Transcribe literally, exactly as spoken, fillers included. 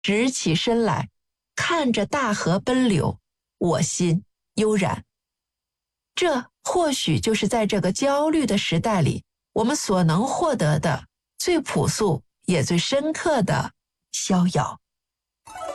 直起身来，看着大河奔流，我心悠然。这或许就是在这个焦虑的时代里，我们所能获得的最朴素也最深刻的逍遥。